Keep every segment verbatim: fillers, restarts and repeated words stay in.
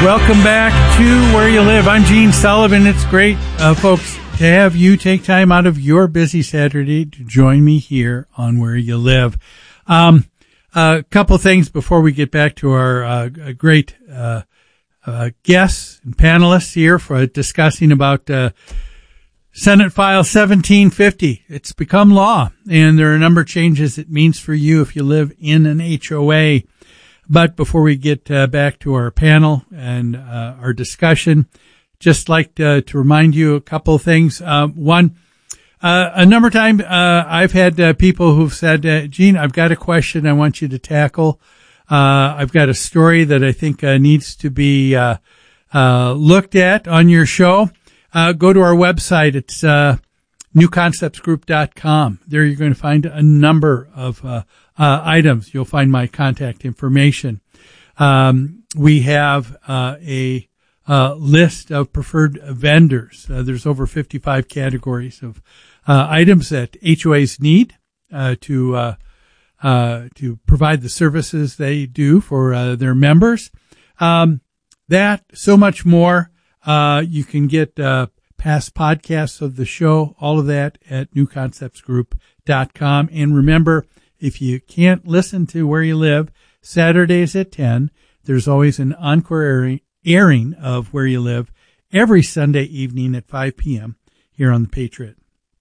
Welcome back to Where You Live. I'm Gene Sullivan. It's great, uh, folks, to have you take time out of your busy Saturday to join me here on Where You Live. Um, a couple things before we get back to our uh, great uh, uh, guests and panelists here for discussing about uh, Senate File seventeen fifty. It's become law, and there are a number of changes it means for you if you live in an H O A. But before we get uh, back to our panel and uh, our discussion, just like to, to remind you a couple of things. Uh, one, uh, a number of times uh, I've had uh, people who've said, uh, Gene, I've got a question I want you to tackle. Uh, I've got a story that I think uh, needs to be uh, uh, looked at on your show. Uh, go to our website. It's uh, new concepts group dot com. There you're going to find a number of uh Uh, items. You'll find my contact information. Um, we have uh, a uh, list of preferred vendors. Uh, there's over fifty-five categories of uh, items that H O As need uh, to uh, uh, to provide the services they do for uh, their members. Um, that, so much more. Uh, you can get uh, past podcasts of the show, all of that at new concepts group dot com. And remember, if you can't listen to Where You Live Saturdays at ten, there's always an encore airing, airing of Where You Live every Sunday evening at five p.m. here on The Patriot.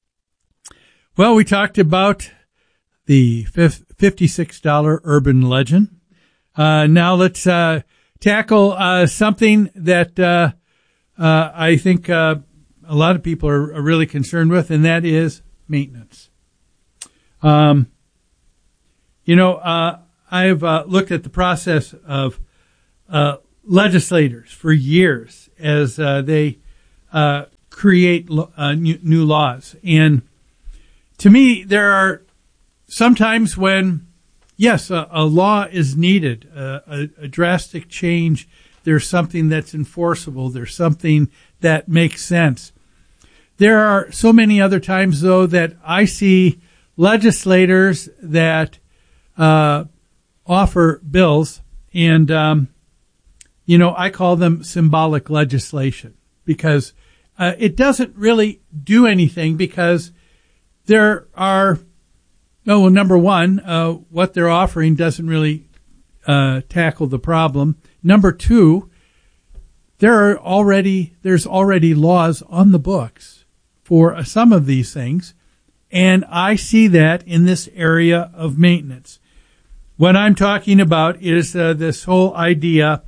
Well, we talked about the fifty-six dollars urban legend. Uh, now let's uh, tackle uh, something that uh, uh, I think uh, a lot of people are, are really concerned with, and that is maintenance. Um, You know, uh, I've uh, looked at the process of uh, legislators for years as uh, they uh, create lo- uh, new, new laws. And to me, there are sometimes when, yes, a, a law is needed, uh, a, a drastic change. There's something that's enforceable. There's something that makes sense. There are so many other times, though, that I see legislators that Uh, offer bills, and, um, you know, I call them symbolic legislation because uh, it doesn't really do anything because there are, oh, well, number one, uh, what they're offering doesn't really uh, tackle the problem. Number two, there are already, there's already laws on the books for uh, some of these things, and I see that in this area of maintenance. What I'm talking about is uh, this whole idea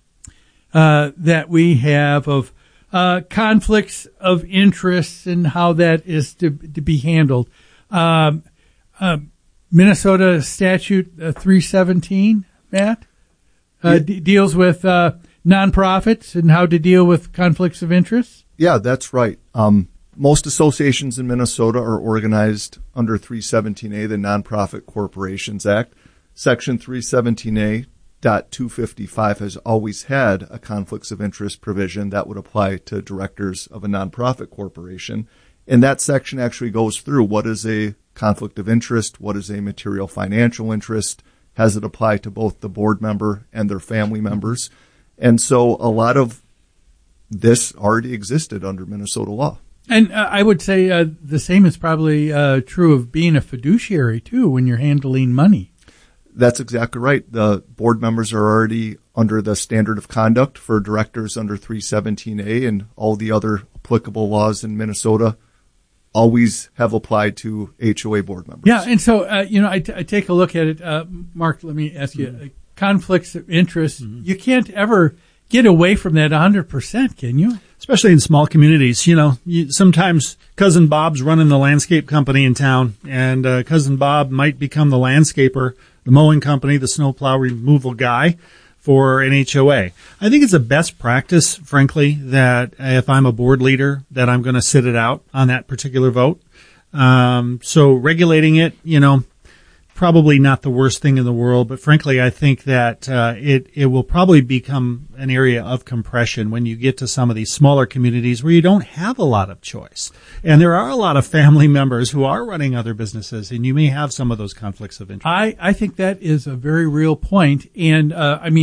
uh, that we have of uh, conflicts of interest and how that is to, to be handled. Um, uh, Minnesota Statute uh, three seventeen, Matt, uh, yeah. d- deals with uh, nonprofits and how to deal with conflicts of interest. Yeah, that's right. Um, most associations in Minnesota are organized under three seventeen A, the Nonprofit Corporations Act. Section three seventeen A dot two fifty-five has always had a conflicts of interest provision that would apply to directors of a nonprofit corporation. And that section actually goes through what is a conflict of interest, what is a material financial interest, has it apply to both the board member and their family members. And so a lot of this already existed under Minnesota law. And uh, I would say uh, the same is probably uh, true of being a fiduciary, too, when you're handling money. That's exactly right. The board members are already under the standard of conduct for directors under three seventeen A, and all the other applicable laws in Minnesota always have applied to H O A board members. Yeah, and so, uh, you know, I, t- I take a look at it. Uh, Mark, let me ask you, mm-hmm. uh, conflicts of interest, mm-hmm. you can't ever get away from that one hundred percent, can you? Especially in small communities. You know, you, sometimes Cousin Bob's running the landscape company in town, and uh, Cousin Bob might become the landscaper, the mowing company, the snowplow removal guy for an H O A. I think it's a best practice, frankly, that if I'm a board leader, that I'm going to sit it out on that particular vote. Um, so regulating it, you know, probably not the worst thing in the world, but frankly, I think that uh, it it will probably become an area of compression when you get to some of these smaller communities where you don't have a lot of choice. And there are a lot of family members who are running other businesses, and you may have some of those conflicts of interest. I, I think that is a very real point. And, uh, I mean,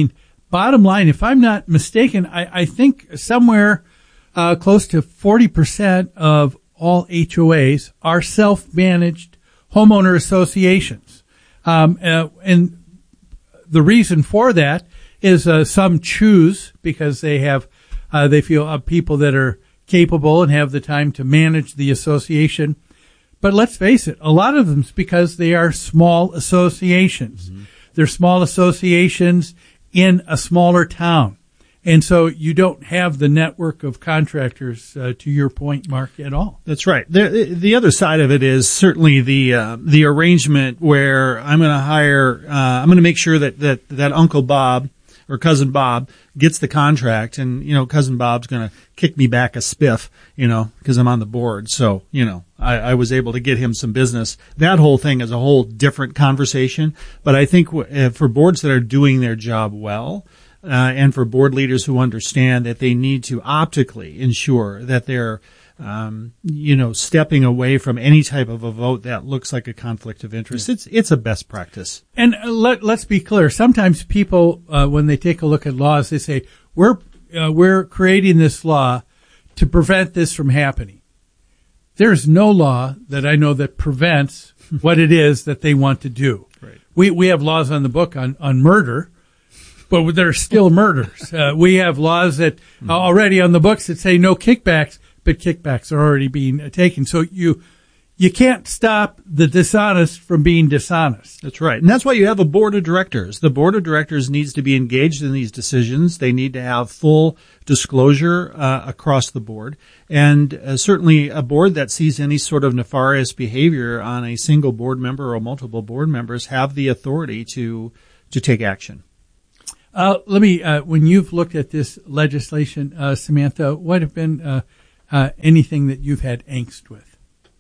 bottom line, if I'm not mistaken, I, I think somewhere uh, close to forty percent of all H O As are self-managed homeowner associations. Um, uh, and the reason for that is uh, some choose because they have, uh, they feel uh, people that are capable and have the time to manage the association. But let's face it, a lot of them is because they are small associations. Mm-hmm. They're small associations in a smaller town. And so you don't have the network of contractors, uh, to your point, Mark, at all. That's right. The, the other side of it is certainly the uh, the arrangement where I'm going to hire, uh, I'm going to make sure that, that, that Uncle Bob or Cousin Bob gets the contract, and, you know, Cousin Bob's going to kick me back a spiff, you know, because I'm on the board. So, you know, I, I was able to get him some business. That whole thing is a whole different conversation. But I think w- for boards that are doing their job well, Uh, and for board leaders who understand that they need to optically ensure that they're, um, you know, stepping away from any type of a vote that looks like a conflict of interest. Yeah. It's it's a best practice. And uh, let let's be clear. Sometimes people, uh, when they take a look at laws, they say we're uh, we're creating this law to prevent this from happening. There's no law that I know that prevents what it is that they want to do. Right. We we have laws on the book on on murder. But there are still murders. Uh, we have laws that are already on the books that say no kickbacks, but kickbacks are already being taken. So you you can't stop the dishonest from being dishonest. That's right. And that's why you have a board of directors. The board of directors needs to be engaged in these decisions. They need to have full disclosure uh, across the board. And uh, certainly a board that sees any sort of nefarious behavior on a single board member or multiple board members have the authority to to take action. Uh, let me, uh, when you've looked at this legislation, uh, Samantha, what have been, uh, uh, anything that you've had angst with?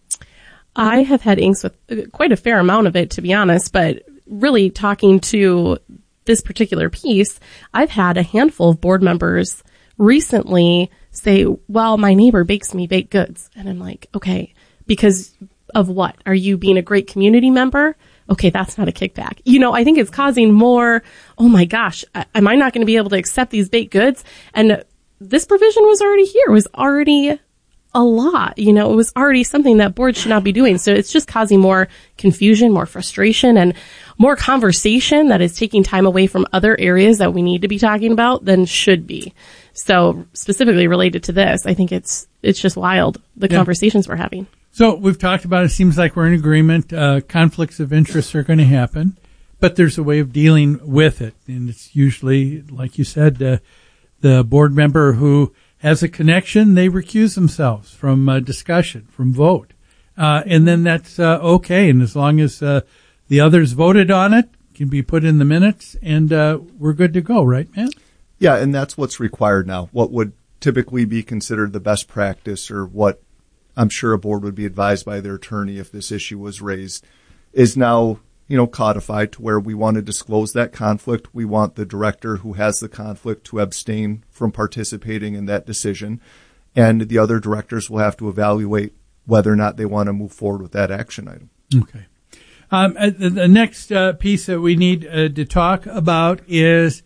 I have had angst with quite a fair amount of it, to be honest, but really talking to this particular piece, I've had a handful of board members recently say, well, my neighbor bakes me baked goods. And I'm like, okay, because of what? Are you being a great community member? Okay, that's not a kickback. You know, I think it's causing more, oh my gosh, am I not going to be able to accept these baked goods? And this provision was already here, it was already a law. You know, it was already something that boards should not be doing. So it's just causing more confusion, more frustration, and more conversation that is taking time away from other areas that we need to be talking about than should be. So specifically related to this, I think it's it's just wild, the yeah. conversations we're having. So we've talked about it. Seems like we're in agreement. Uh, conflicts of interest are going to happen, but there's a way of dealing with it. And it's usually, like you said, uh, the board member who has a connection, they recuse themselves from uh, discussion, from vote. Uh, and then that's uh, okay. And as long as uh, the others voted on it, it can be put in the minutes, and uh, we're good to go, right, man? Yeah, and that's what's required now. What would typically be considered the best practice, or what I'm sure a board would be advised by their attorney if this issue was raised, is now, you know, codified to where we want to disclose that conflict. We want the director who has the conflict to abstain from participating in that decision. And the other directors will have to evaluate whether or not they want to move forward with that action item. Okay. Um, the, the next uh, piece that we need uh, to talk about is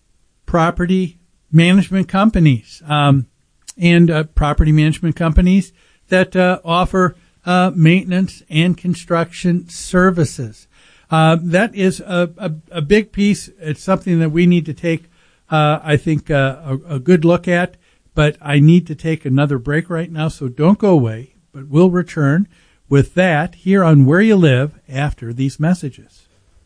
property management companies um, and uh, property management companies that uh, offer uh, maintenance and construction services. Uh, that is a, a, a big piece. It's something that we need to take, uh, I think, uh, a, a good look at. But I need to take another break right now, so don't go away. But we'll return with that here on Where You Live after these messages.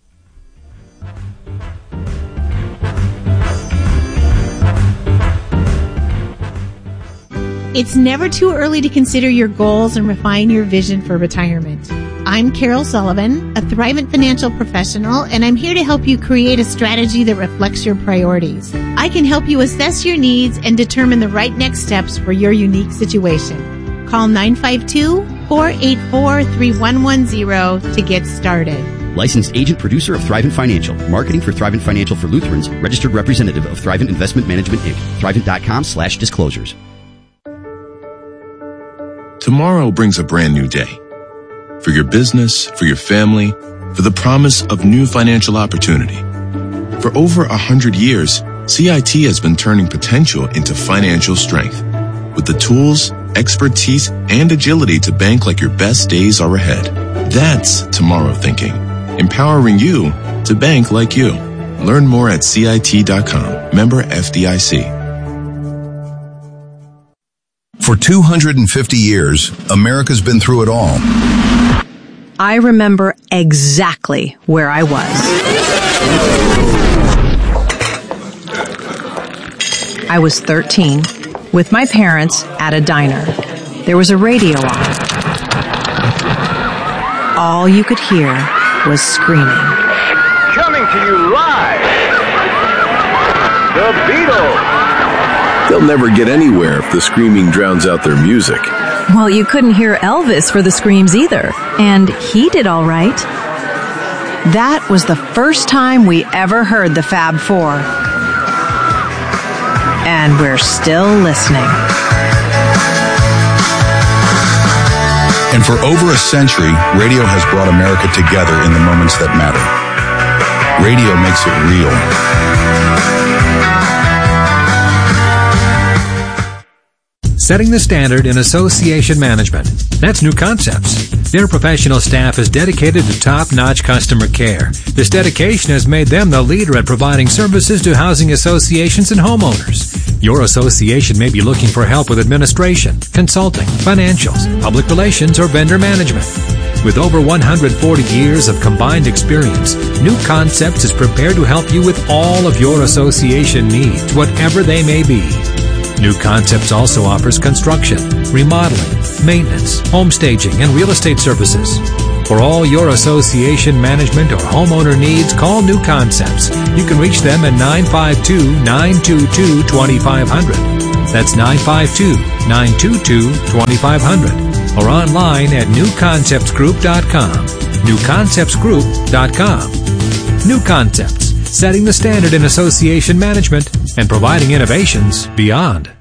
It's never too early to consider your goals and refine your vision for retirement. I'm Carol Sullivan, a Thrivent financial professional, and I'm here to help you create a strategy that reflects your priorities. I can help you assess your needs and determine the right next steps for your unique situation. Call nine five two, four eight four, three one one zero to get started. Licensed agent producer of Thrivent Financial. Marketing for Thrivent Financial for Lutherans. Registered representative of Thrivent Investment Management, Incorporated. Thrivent.com slash disclosures. Tomorrow brings a brand new day. For your business, for your family, for the promise of new financial opportunity. For over a hundred years, C I T has been turning potential into financial strength with the tools, expertise, and agility to bank like your best days are ahead. That's tomorrow thinking, empowering you to bank like you. Learn more at C I T dot com. Member F D I C. For two hundred fifty years, America's been through it all. I remember exactly where I was. I was thirteen, with my parents at a diner. There was a radio on. All you could hear was screaming. Coming to you live, The Beatles. They'll never get anywhere if the screaming drowns out their music. Well, you couldn't hear Elvis for the screams either, and he did all right. That was the first time we ever heard the Fab Four. And we're still listening. And for over a century, radio has brought America together in the moments that matter. Radio makes it real. Setting the standard in association management. That's New Concepts. Their professional staff is dedicated to top-notch customer care. This dedication has made them the leader at providing services to housing associations and homeowners. Your association may be looking for help with administration, consulting, financials, public relations, or vendor management. With over one hundred forty years of combined experience, New Concepts is prepared to help you with all of your association needs, whatever they may be. New Concepts also offers construction, remodeling, maintenance, home staging, and real estate services. For all your association management or homeowner needs, call New Concepts. You can reach them at nine five two, nine two two, two five zero zero. That's nine five two, nine two two, two five zero zero. Or online at new concepts group dot com. new concepts group dot com. New Concepts, setting the standard in association management and providing innovations beyond.